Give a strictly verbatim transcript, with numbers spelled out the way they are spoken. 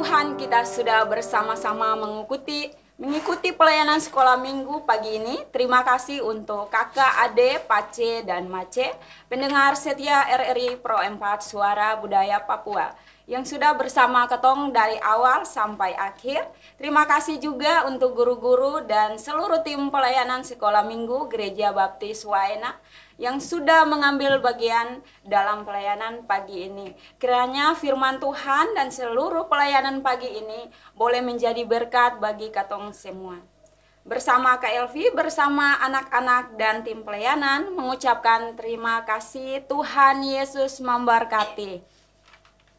Tuhan, kita sudah bersama-sama mengikuti mengikuti pelayanan sekolah minggu pagi ini. Terima kasih untuk kakak, ade, pace, dan mace, pendengar setia R R I Pro empat Suara Budaya Papua yang sudah bersama ketong dari awal sampai akhir. Terima kasih juga untuk guru-guru dan seluruh tim pelayanan sekolah minggu Gereja Baptis Waena yang sudah mengambil bagian dalam pelayanan pagi ini. Kiranya firman Tuhan dan seluruh pelayanan pagi ini boleh menjadi berkat bagi katong semua. Bersama Kak Elvi, bersama anak-anak dan tim pelayanan mengucapkan terima kasih. Tuhan Yesus memberkati.